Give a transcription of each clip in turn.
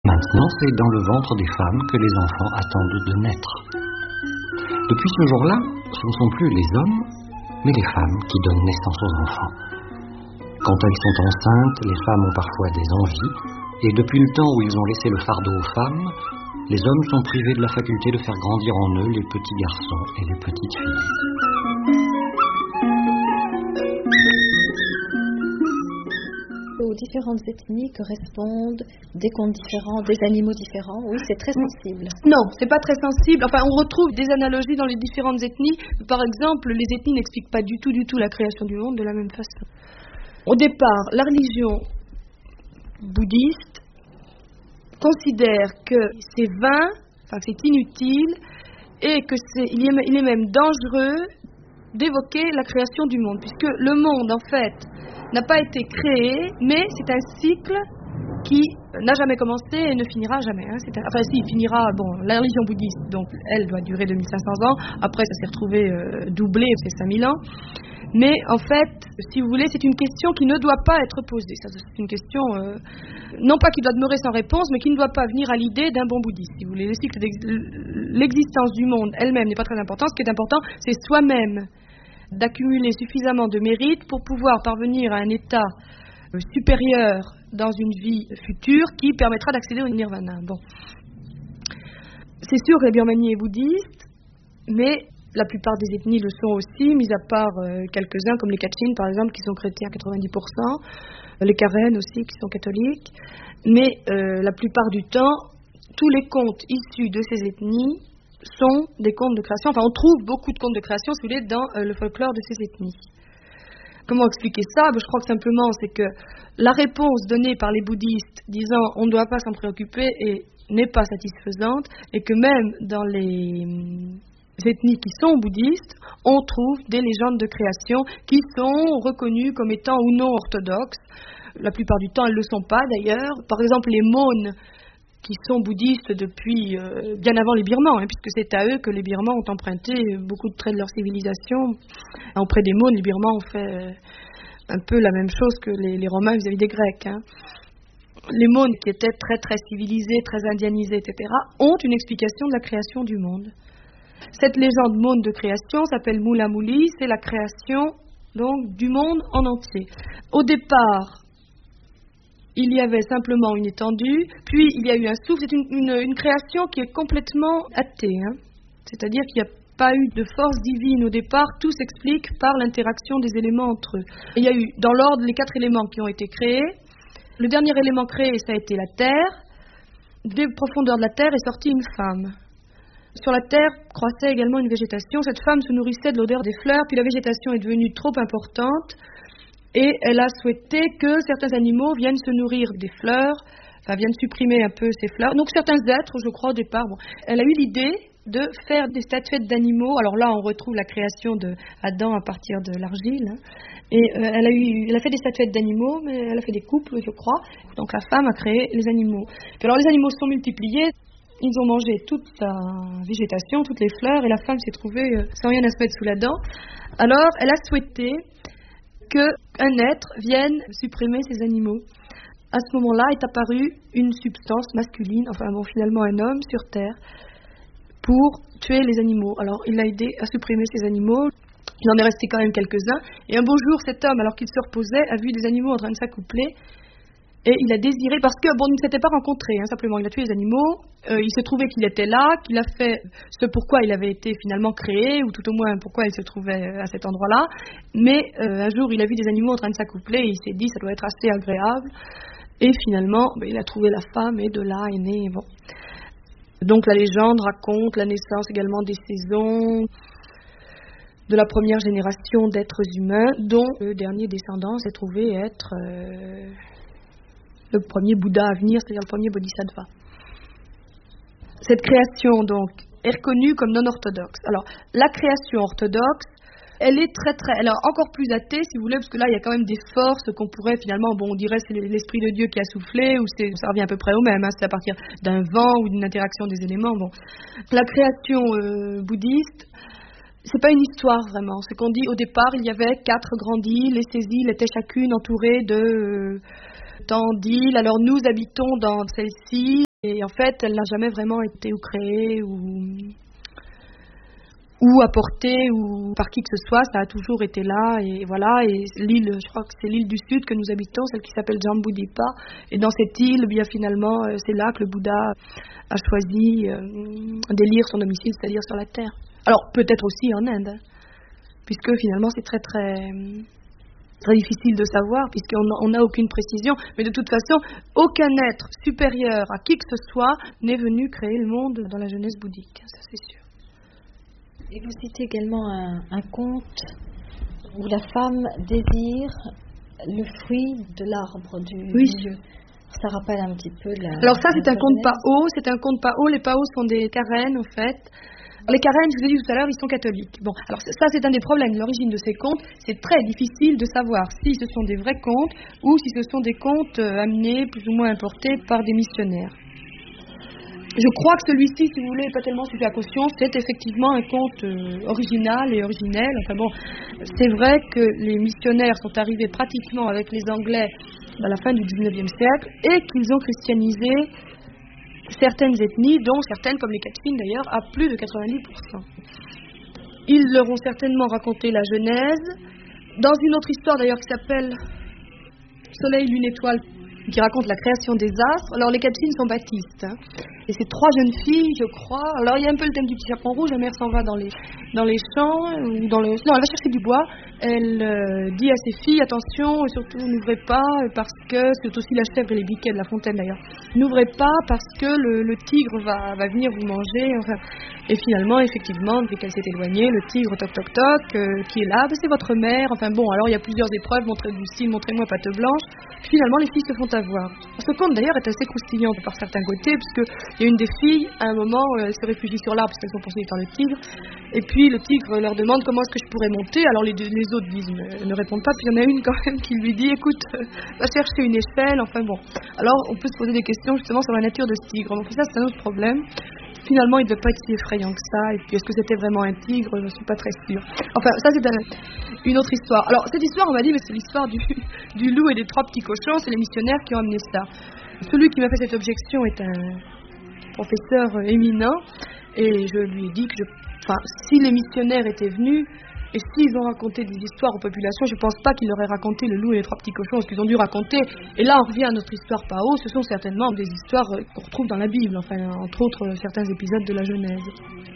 Maintenant, c'est dans le ventre des femmes que les enfants attendent de naître. Depuis ce jour-là, ce ne sont plus les hommes, mais les femmes qui donnent naissance aux enfants. Quand elles sont enceintes, les femmes ont parfois des envies, et depuis le temps où ils ont laissé le fardeau aux femmes, les hommes sont privés de la faculté de faire grandir en eux les petits garçons et les petites filles. Aux différentes ethnies correspondent des contes différents, des animaux différents. Oui, c'est très sensible. Non, c'est pas très sensible. Enfin, on retrouve des analogies dans les différentes ethnies. Par exemple, les ethnies n'expliquent pas du tout la création du monde de la même façon. Au départ, la religion bouddhiste considère que c'est vain, que c'est inutile, et il est même dangereux d'évoquer la création du monde, puisque le monde, en fait, n'a pas été créé, mais c'est un cycle qui n'a jamais commencé et ne finira jamais. Il finira, la religion bouddhiste, donc elle doit durer 2500 ans, après ça s'est retrouvé doublé, c'est 5000 ans, mais en fait, si vous voulez, c'est une question qui ne doit pas être posée. C'est une question, non pas qui doit demeurer sans réponse, mais qui ne doit pas venir à l'idée d'un bon bouddhiste. Si vous voulez, l'existence du monde elle-même n'est pas très importante. Ce qui est important, c'est soi-même d'accumuler suffisamment de mérite pour pouvoir parvenir à un état supérieur dans une vie future qui permettra d'accéder au nirvana. C'est sûr que la Birmanie est bouddhiste, mais la plupart des ethnies le sont aussi, mis à part quelques-uns comme les Kachin par exemple qui sont chrétiens à 90%, les Karen aussi qui sont catholiques, mais la plupart du temps, tous les contes issus de ces ethnies sont des contes de création. Enfin, on trouve beaucoup de contes de création, si vous voulez, dans le folklore de ces ethnies. Comment expliquer ça ? Je crois que simplement, c'est que la réponse donnée par les bouddhistes disant on ne doit pas s'en préoccuper n'est pas satisfaisante, et que même dans les ethnies qui sont bouddhistes, on trouve des légendes de création qui sont reconnues comme étant ou non orthodoxes. La plupart du temps, elles ne le sont pas d'ailleurs. Par exemple, les Mones, qui sont bouddhistes depuis bien avant les Birmans, puisque c'est à eux que les Birmans ont emprunté beaucoup de traits de leur civilisation. Auprès des Mones, les Birmans ont fait un peu la même chose que les Romains vis-à-vis des Grecs. Les Mones, qui étaient très très civilisés, très indianisés, etc., ont une explication de la création du monde. Cette légende Mone de création s'appelle Mula Muli, c'est la création donc du monde en entier. Au départ, il y avait simplement une étendue, puis il y a eu un souffle. C'est une création qui est complètement athée. C'est-à-dire qu'il n'y a pas eu de force divine au départ. Tout s'explique par l'interaction des éléments entre eux. Il y a eu, dans l'ordre, les 4 éléments qui ont été créés. Le dernier élément créé, ça a été la terre. Des profondeurs de la terre est sortie une femme. Sur la terre croissait également une végétation. Cette femme se nourrissait de l'odeur des fleurs, puis la végétation est devenue trop importante. Et elle a souhaité que certains animaux viennent se nourrir des fleurs, viennent supprimer un peu ces fleurs. Donc certains êtres, je crois au départ, elle a eu l'idée de faire des statuettes d'animaux. Alors là, on retrouve la création d'Adam à partir de l'argile. Et elle a fait des statuettes d'animaux, mais elle a fait des couples, je crois. Donc la femme a créé les animaux. Puis alors les animaux se sont multipliés. Ils ont mangé toute la végétation, toutes les fleurs, et la femme s'est trouvée sans rien à se mettre sous la dent. Alors elle a souhaité qu'un être vienne supprimer ces animaux. À ce moment-là est apparue une substance masculine, finalement un homme sur Terre, pour tuer les animaux. Alors il l'a aidé à supprimer ces animaux. Il en est resté quand même quelques-uns. Et un beau jour, cet homme, alors qu'il se reposait, a vu des animaux en train de s'accoupler. Et il a désiré, parce que, il ne s'était pas rencontré, simplement, il a tué les animaux, il se trouvait qu'il était là, qu'il a fait ce pourquoi il avait été finalement créé, ou tout au moins pourquoi il se trouvait à cet endroit-là, mais un jour il a vu des animaux en train de s'accoupler, et il s'est dit ça doit être assez agréable, et finalement il a trouvé la femme, et de là est né, Donc la légende raconte la naissance également des saisons, de la première génération d'êtres humains, dont le dernier descendant s'est trouvé être le premier Bouddha à venir, c'est-à-dire le premier Bodhisattva. Cette création, donc, est reconnue comme non orthodoxe. Alors, la création orthodoxe, elle est elle est encore plus athée, si vous voulez, parce que là, il y a quand même des forces qu'on pourrait, finalement, on dirait c'est l'Esprit de Dieu qui a soufflé, ou ça revient à peu près au même, c'est à partir d'un vent ou d'une interaction des éléments. La création bouddhiste, c'est pas une histoire, vraiment. C'est qu'on dit, au départ, il y avait 4 grandes îles, et ces îles étaient chacune entourées de tant d'îles, alors nous habitons dans celle-ci, Et en fait, elle n'a jamais vraiment été ou créée ou apportée ou par qui que ce soit, ça a toujours été là. Et voilà, et l'île, je crois que c'est l'île du Sud que nous habitons, celle qui s'appelle Jambudvipa. Et dans cette île, bien finalement, c'est là que le Bouddha a choisi d'élire son domicile, c'est-à-dire sur la terre. Alors peut-être aussi en Inde, hein, puisque finalement c'est très difficile de savoir, puisqu'on n'a aucune précision. Mais de toute façon, aucun être supérieur à qui que ce soit n'est venu créer le monde dans la jeunesse bouddhique, ça c'est sûr. Et vous citez également un conte où la femme désire le fruit de l'arbre du milieu. Ça rappelle un petit peu la... Alors ça, c'est un conte Pao. Les Pao sont des Karen, en fait. Les Karen, je vous ai dit tout à l'heure, ils sont catholiques. Bon, alors ça, c'est un des problèmes de l'origine de ces contes. C'est très difficile de savoir si ce sont des vrais contes ou si ce sont des contes amenés, plus ou moins importés, par des missionnaires. Je crois que celui-ci, si vous voulez, n'est pas tellement sujet à caution. C'est effectivement un conte original et originel. Enfin bon, c'est vrai que les missionnaires sont arrivés pratiquement avec les Anglais à la fin du 19e siècle et qu'ils ont christianisé certaines ethnies, dont certaines, comme les Kachin d'ailleurs, à plus de 90%. Ils leur ont certainement raconté la Genèse, dans une autre histoire d'ailleurs qui s'appelle Soleil, Lune, Étoile, qui raconte la création des astres. Alors les Kachin sont baptistes, hein. Et c'est 3 jeunes filles, je crois. Alors il y a un peu le thème du petit chaperon rouge. La mère s'en va dans les champs ou non, elle va chercher du bois. Elle dit à ses filles, attention, surtout n'ouvrez pas parce que c'est aussi la chèvre et les biquets de la fontaine d'ailleurs. N'ouvrez pas parce que le tigre va venir vous manger. Enfin, et finalement, effectivement, dès qu'elle s'est éloignée, le tigre toc toc toc, qui est là, c'est votre mère. Enfin bon, alors il y a plusieurs épreuves, montrez-moi patte blanche. Puis finalement, les filles se font avoir. Ce conte d'ailleurs est assez croustillant par certains côtés, puisque il y a une des filles, à un moment, elle se réfugie sur l'arbre parce qu'elles sont poursuivies par le tigre. Et puis le tigre leur demande comment est-ce que je pourrais monter. Alors les autres disent, ne répondent pas. Puis il y en a une quand même qui lui dit, écoute, va chercher une échelle. Enfin bon. Alors on peut se poser des questions justement sur la nature de ce tigre. Donc ça c'est un autre problème. Finalement, il ne devait pas être si effrayant que ça. Et puis est-ce que c'était vraiment un tigre? Je ne suis pas très sûre. Enfin, ça c'est une autre histoire. Alors cette histoire, on m'a dit, mais c'est l'histoire du loup et des 3 petits cochons. C'est les missionnaires qui ont amené ça. Celui qui m'a fait cette objection est un professeur éminent, et je lui ai dit que si les missionnaires étaient venus et s'ils ont raconté des histoires aux populations, je ne pense pas qu'ils leur aient raconté le loup et les 3 petits cochons, ce qu'ils ont dû raconter. Et là, on revient à notre histoire Pao, ce sont certainement des histoires qu'on retrouve dans la Bible, enfin, entre autres certains épisodes de la Genèse.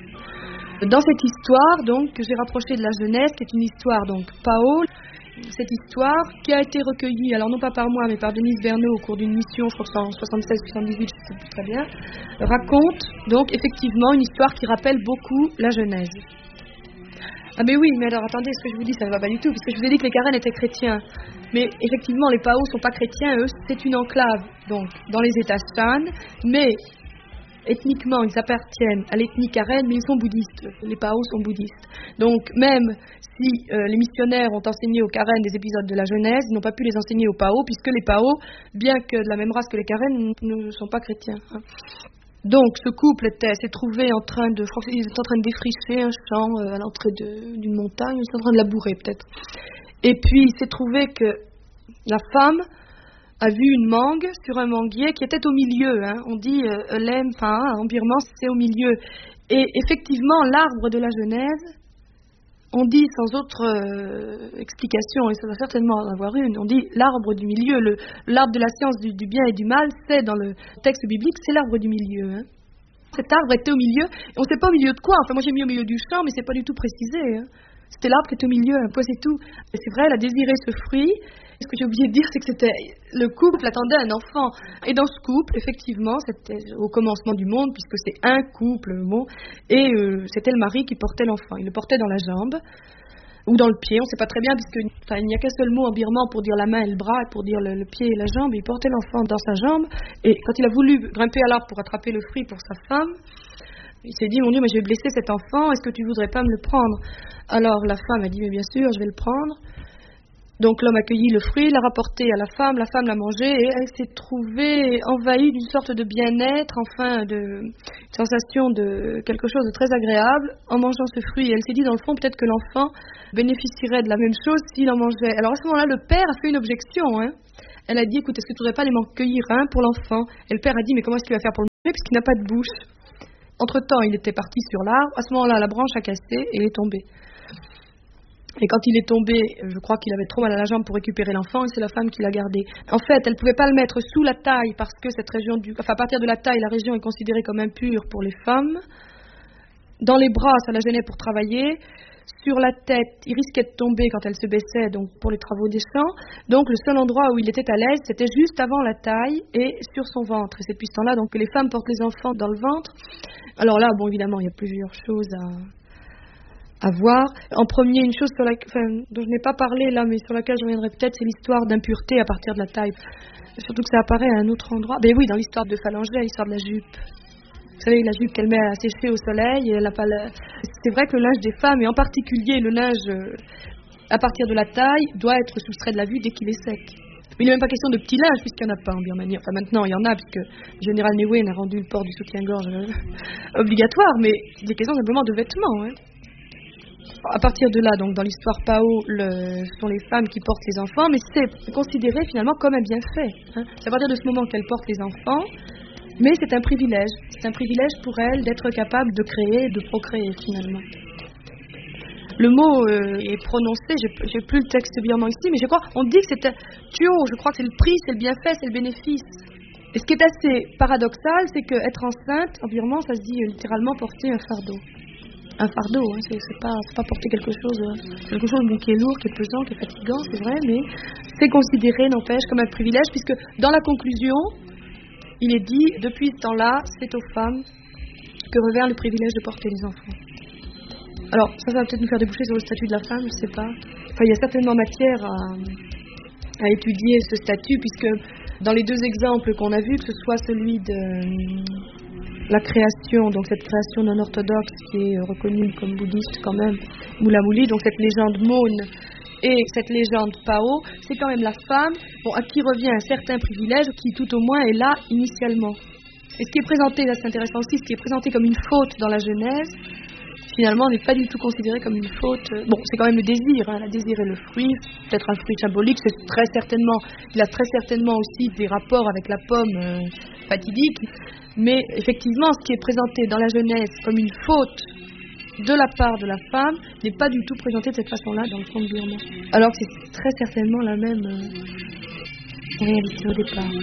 Dans cette histoire, donc, que j'ai rapprochée de la Genèse, qui est une histoire donc Pao, cette histoire qui a été recueillie, alors non pas par moi, mais par Denise Bernot au cours d'une mission, je crois que c'est en 76-78, je ne sais plus très bien, raconte donc effectivement une histoire qui rappelle beaucoup la Genèse. Ah mais oui, mais alors attendez, ce que je vous dis, ça ne va pas du tout, parce que je vous ai dit que les Karen étaient chrétiens. Mais effectivement, les Pao ne sont pas chrétiens, eux, c'est une enclave, donc, dans les États Shan, mais ethniquement, ils appartiennent à l'ethnie Karen, mais ils sont bouddhistes. Les Pao sont bouddhistes. Donc, même si les missionnaires ont enseigné aux Karen des épisodes de la Genèse, ils n'ont pas pu les enseigner aux Pao, puisque les Pao, bien que de la même race que les Karen, ne sont pas chrétiens. Hein. Donc, ce couple s'est trouvé ils étaient en train de défricher un champ à l'entrée d'une montagne, ils étaient en train de labourer peut-être. Et puis, il s'est trouvé que la femme a vu une mangue sur un manguier qui était au milieu. Hein. On dit en birman, c'est au milieu. Et effectivement, l'arbre de la Genèse, on dit sans autre explication, et ça doit certainement en avoir une, on dit l'arbre du milieu, l'arbre de la science du bien et du mal, c'est dans le texte biblique, c'est l'arbre du milieu. Hein. Cet arbre était au milieu, et on ne sait pas au milieu de quoi. Enfin, moi j'ai mis au milieu du champ, mais c'est pas du tout précisé. Hein. C'était l'arbre qui était au milieu, un point c'est tout. Et c'est vrai, elle a désiré ce fruit. Ce que j'ai oublié de dire, c'est que le couple attendait un enfant. Et dans ce couple, effectivement, c'était au commencement du monde, puisque c'est un couple, et c'était le mari qui portait l'enfant. Il le portait dans la jambe, ou dans le pied, on ne sait pas très bien, puisqu'il n'y a qu'un seul mot en birman pour dire la main et le bras, et pour dire le pied et la jambe. Il portait l'enfant dans sa jambe, et quand il a voulu grimper à l'arbre pour attraper le fruit pour sa femme, il s'est dit, mon Dieu, mais je vais blesser cet enfant, est-ce que tu voudrais pas me le prendre? Alors la femme a dit, mais bien sûr, je vais le prendre. Donc l'homme a cueilli le fruit, l'a rapporté à la femme l'a mangé, et elle s'est trouvée envahie d'une sorte de bien-être, enfin une sensation de quelque chose de très agréable en mangeant ce fruit. Et elle s'est dit, dans le fond, peut-être que l'enfant bénéficierait de la même chose s'il en mangeait. Alors à ce moment-là, le père a fait une objection. Hein. Elle a dit, écoute, est-ce que tu ne voudrais pas aller m'en cueillir un pour l'enfant? Et le père a dit, mais comment est-ce qu'il va faire pour le puisqu'il n'a pas de bouche. Entre-temps, il était parti sur l'arbre. À ce moment-là, la branche a cassé et il est tombé. Et quand il est tombé, je crois qu'il avait trop mal à la jambe pour récupérer l'enfant, et c'est la femme qui l'a gardé. En fait, elle ne pouvait pas le mettre sous la taille, parce que cette région à partir de la taille, la région est considérée comme impure pour les femmes. Dans les bras, ça la gênait pour travailler. Sur la tête, il risquait de tomber quand elle se baissait, donc pour les travaux des champs. Donc le seul endroit où il était à l'aise, c'était juste avant la taille et sur son ventre. Et c'est depuis ce temps-là donc, que les femmes portent les enfants dans le ventre. Alors là, bon, évidemment, il y a plusieurs choses à voir. En premier, une chose dont je n'ai pas parlé là, mais sur laquelle je reviendrai peut-être, c'est l'histoire d'impureté à partir de la taille. Surtout que ça apparaît à un autre endroit. Ben oui, dans l'histoire de Phalangée, l'histoire de la jupe. Vous savez, la jupe qu'elle met à sécher au soleil, et elle n'a pas c'est vrai que le linge des femmes, et en particulier le linge à partir de la taille, doit être soustrait de la vue dès qu'il est sec. Mais il n'est même pas question de petit linge, puisqu'il n'y en a pas en Birmanie. Enfin, maintenant, il y en a, puisque le général Ne Win a rendu le port du soutien-gorge obligatoire, mais il est question simplement de vêtements. Hein. À partir de là, donc dans l'histoire Pao, ce sont les femmes qui portent les enfants, mais c'est considéré finalement comme un bienfait. Hein. C'est à partir de ce moment qu'elles portent les enfants, mais c'est un privilège. C'est un privilège pour elles d'être capable de créer et de procréer finalement. Le mot est prononcé, j'ai plus le texte birman ici, mais je crois, on dit que c'est un tuo, je crois que c'est le prix, c'est le bienfait, c'est le bénéfice. Et ce qui est assez paradoxal, c'est qu'être enceinte, en birman, ça se dit littéralement porter un fardeau. Un fardeau, hein, c'est pas porter quelque chose qui est lourd, qui est pesant, qui est fatigant, c'est vrai, mais c'est considéré, n'empêche, comme un privilège, puisque dans la conclusion, il est dit, depuis ce temps-là, c'est aux femmes que revient le privilège de porter les enfants. Alors, ça va peut-être nous faire déboucher sur le statut de la femme, je ne sais pas. Enfin, il y a certainement matière à étudier ce statut, puisque dans les deux exemples qu'on a vus, que ce soit celui de la création, donc cette création non orthodoxe qui est reconnue comme bouddhiste quand même, Moulamuli, donc cette légende Maune, et cette légende Pao, c'est quand même la femme à qui revient un certain privilège qui tout au moins est là initialement. Et ce qui est présenté, là c'est intéressant aussi, ce qui est présenté comme une faute dans la Genèse, finalement n'est pas du tout considéré comme une faute. Bon, c'est quand même le désir, hein. Le désir est le fruit, peut-être un fruit symbolique, il a très certainement aussi des rapports avec la pomme fatidique, mais effectivement ce qui est présenté dans la Genèse comme une faute de la part de la femme n'est pas du tout présenté de cette façon-là dans le conte birman. Alors que c'est très certainement la même réalité au départ.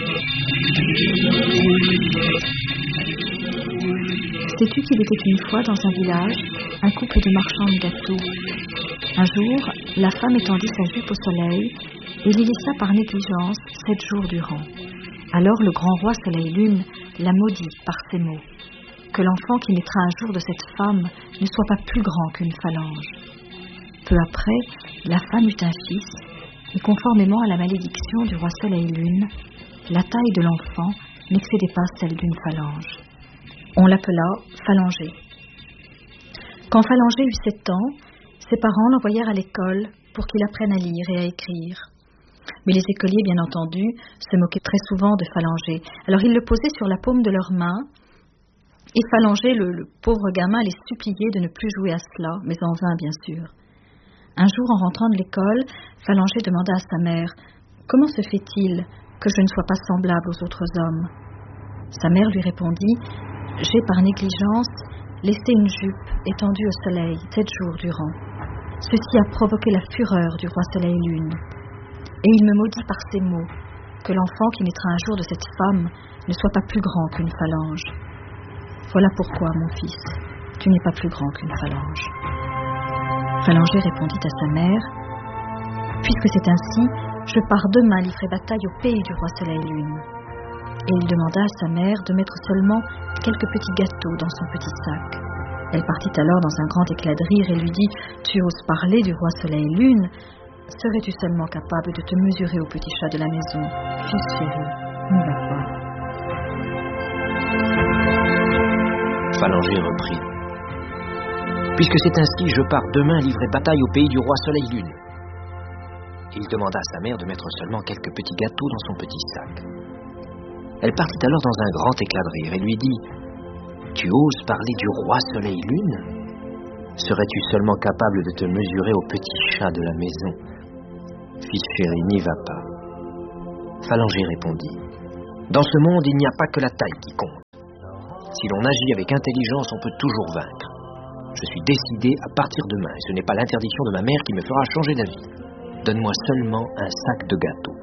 Sais-tu qu'il était une fois dans un village un couple de marchands de gâteaux. Un jour, la femme étendit sa jupe au soleil et l'y laissa par négligence 7 jours durant. Alors le grand roi Soleil-Lune la maudit par ces mots. Que l'enfant qui naîtra un jour de cette femme ne soit pas plus grand qu'une phalange. Peu après, la femme eut un fils, et conformément à la malédiction du roi Soleil-Lune, la taille de l'enfant n'excédait pas celle d'une phalange. On l'appela Phalangé. Quand Phalangé eut 7 ans, ses parents l'envoyèrent à l'école pour qu'il apprenne à lire et à écrire. Mais les écoliers, bien entendu, se moquaient très souvent de Phalangé. Alors ils le posaient sur la paume de leurs mains, et Phalangé, le pauvre gamin, les suppliait de ne plus jouer à cela, mais en vain, bien sûr. Un jour, en rentrant de l'école, Phalangé demanda à sa mère « Comment se fait-il que je ne sois pas semblable aux autres hommes ?» Sa mère lui répondit « J'ai par négligence laissé une jupe étendue au soleil 7 jours durant. Ceci a provoqué la fureur du roi Soleil-Lune. Et il me maudit par ces mots, que l'enfant qui naîtra un jour de cette femme ne soit pas plus grand qu'une phalange. Voilà pourquoi, mon fils, tu n'es pas plus grand qu'une phalange. » Phalangé répondit à sa mère « Puisque c'est ainsi, je pars demain livrer bataille au pays du roi Soleil-Lune. » Et il demanda à sa mère de mettre seulement quelques petits gâteaux dans son petit sac. Elle partit alors dans un grand éclat de rire et lui dit « Tu oses parler du roi Soleil-Lune? Serais-tu seulement capable de te mesurer au petit chat de la maison? Fils chéri, n'y va pas. » Phalangé reprit. Puisque c'est ainsi, je pars demain livrer bataille au pays du roi Soleil-Lune. Il demanda à sa mère de mettre seulement quelques petits gâteaux dans son petit sac. Elle partit alors dans un grand éclat de rire et lui dit « Tu oses parler du roi Soleil-Lune? Serais-tu seulement capable de te mesurer au petit chat de la maison? Fils chéri, n'y va pas. » Phalangé répondit « Dans ce monde, il n'y a pas que la taille qui compte. Si l'on agit avec intelligence, on peut toujours vaincre. Je suis décidé à partir demain, et ce n'est pas l'interdiction de ma mère qui me fera changer d'avis. Donne-moi seulement un sac de gâteaux.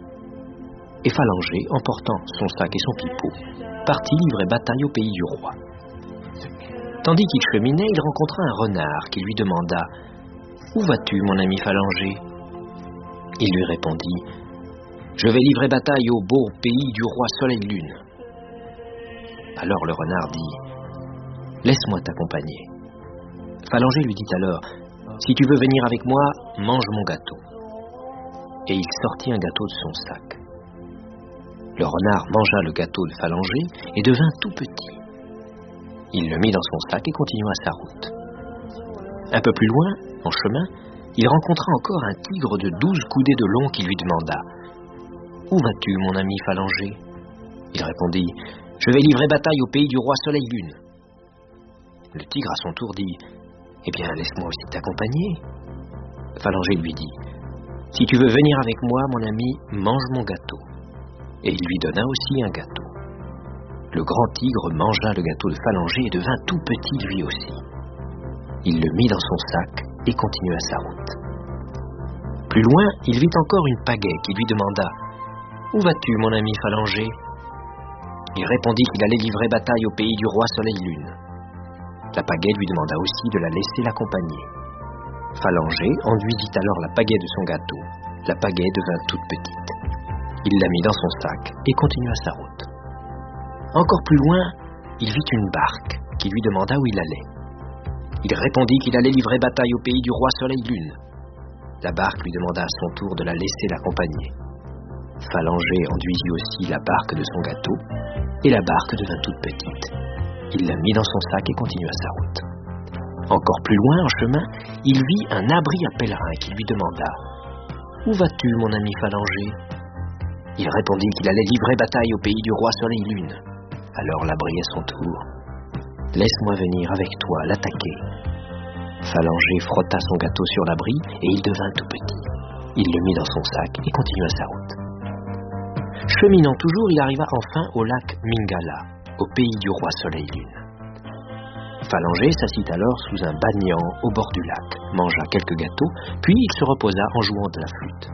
Et Phalange, emportant son sac et son pipeau, partit livrer bataille au pays du roi. Tandis qu'il cheminait, il rencontra un renard qui lui demanda « Où vas-tu, mon ami Phalange ?» Il lui répondit « Je vais livrer bataille au beau pays du roi Soleil-Lune. » Alors le renard dit « Laisse-moi t'accompagner. » Phalange lui dit alors « Si tu veux venir avec moi, mange mon gâteau. » Et il sortit un gâteau de son sac. Le renard mangea le gâteau de Phalange et devint tout petit. Il le mit dans son sac et continua sa route. Un peu plus loin, en chemin, il rencontra encore un tigre de 12 coudées de long qui lui demanda « Où vas-tu, mon ami Phalange ?» Il répondit « Je vais livrer bataille au pays du roi Soleil-Lune. » Le tigre à son tour dit « Eh bien, laisse-moi aussi t'accompagner. » Phalange lui dit « Si tu veux venir avec moi, mon ami, mange mon gâteau. » Et il lui donna aussi un gâteau. Le grand tigre mangea le gâteau de Phalange et devint tout petit lui aussi. Il le mit dans son sac et continua sa route. Plus loin, il vit encore une pagaie qui lui demanda « Où vas-tu, mon ami Phalange ?» Il répondit qu'il allait livrer bataille au pays du roi Soleil-Lune. La pagaie lui demanda aussi de la laisser l'accompagner. Phalange enduisit alors la pagaie de son gâteau. La pagaie devint toute petite. Il la mit dans son sac et continua sa route. Encore plus loin, il vit une barque qui lui demanda où il allait. Il répondit qu'il allait livrer bataille au pays du roi Soleil-Lune. La barque lui demanda à son tour de la laisser l'accompagner. Phalange enduisit aussi la barque de son gâteau et la barque devint toute petite. Il la mit dans son sac et continua sa route. Encore plus loin, en chemin, il vit un abri à pèlerins qui lui demanda « Où vas-tu, mon ami Phalange ?» Il répondit qu'il allait livrer bataille au pays du roi Soleil-Lune. Alors l'abri à son tour « Laisse-moi venir avec toi l'attaquer. » Phalange frotta son gâteau sur l'abri et il devint tout petit. Il le mit dans son sac et continua sa route. Cheminant toujours, il arriva enfin au lac Mingala, au pays du roi Soleil-Lune. Phalange s'assit alors sous un banyan au bord du lac, mangea quelques gâteaux, puis il se reposa en jouant de la flûte.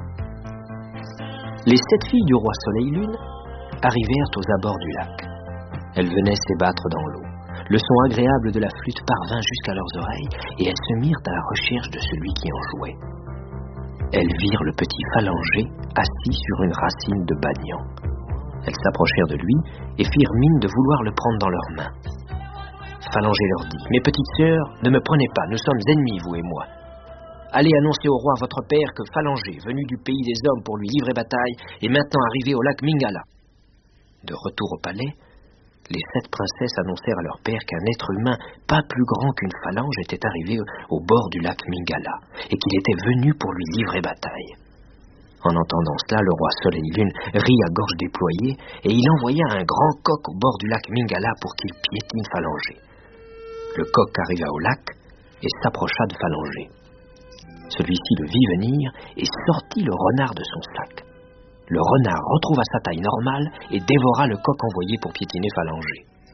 Les 7 filles du roi Soleil-Lune arrivèrent aux abords du lac. Elles venaient s'ébattre dans l'eau. Le son agréable de la flûte parvint jusqu'à leurs oreilles et elles se mirent à la recherche de celui qui en jouait. Elles virent le petit Phalange assis sur une racine de banyan. Elles s'approchèrent de lui et firent mine de vouloir le prendre dans leurs mains. Phalange leur dit « Mes petites sœurs, ne me prenez pas, nous sommes ennemis, vous et moi. Allez annoncer au roi votre père que Phalange, venu du pays des hommes pour lui livrer bataille, est maintenant arrivé au lac Mingala. » De retour au palais, les 7 princesses annoncèrent à leur père qu'un être humain pas plus grand qu'une phalange était arrivé au bord du lac Mingala et qu'il était venu pour lui livrer bataille. En entendant cela, le roi Soleil-Lune rit à gorge déployée et il envoya un grand coq au bord du lac Mingala pour qu'il piétine Phalange. Le coq arriva au lac et s'approcha de Phalange. Celui-ci le vit venir et sortit le renard de son sac. Le renard retrouva sa taille normale et dévora le coq envoyé pour piétiner Phalange.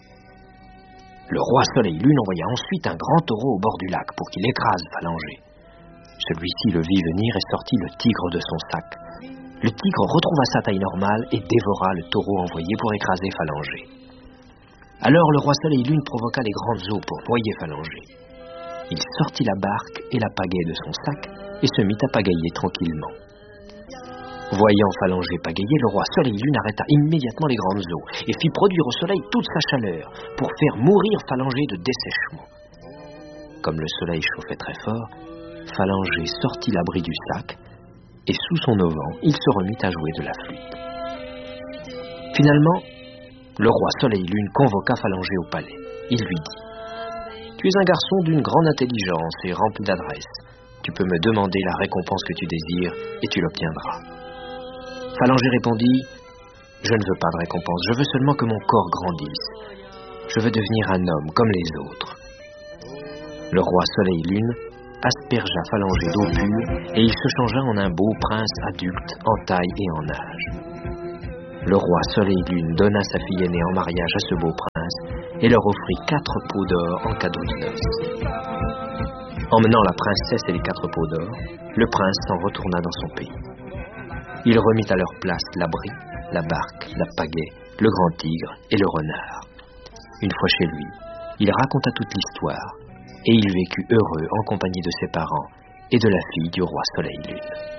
Le roi Soleil-Lune envoya ensuite un grand taureau au bord du lac pour qu'il écrase Phalange. Celui-ci le vit venir et sortit le tigre de son sac. Le tigre retrouva sa taille normale et dévora le taureau envoyé pour écraser Phalange. Alors le roi Soleil-Lune provoqua les grandes eaux pour noyer Phalange. Il sortit la barque et la pagaie de son sac et se mit à pagailler tranquillement. Voyant Phalange pagayer, le roi Soleil-Lune arrêta immédiatement les grandes eaux et fit produire au soleil toute sa chaleur pour faire mourir Phalange de dessèchement. Comme le soleil chauffait très fort, Phalange sortit l'abri du sac et sous son auvent, il se remit à jouer de la flûte. Finalement, le roi Soleil-Lune convoqua Phalange au palais. Il lui dit « Tu es un garçon d'une grande intelligence et rempli d'adresse. Tu peux me demander la récompense que tu désires et tu l'obtiendras. » Phalange répondit « Je ne veux pas de récompense, je veux seulement que mon corps grandisse. Je veux devenir un homme comme les autres. » Le roi Soleil-Lune aspergea Phalange d'eau pure et il se changea en un beau prince adulte en taille et en âge. Le roi Soleil-Lune donna sa fille aînée en mariage à ce beau prince et leur offrit 4 pots d'or en cadeau de noces. Emmenant la princesse et les 4 pots d'or, le prince s'en retourna dans son pays. Il remit à leur place l'abri, la barque, la pagaie, le grand tigre et le renard. Une fois chez lui, il raconta toute l'histoire et il vécut heureux en compagnie de ses parents et de la fille du roi Soleil-Lune.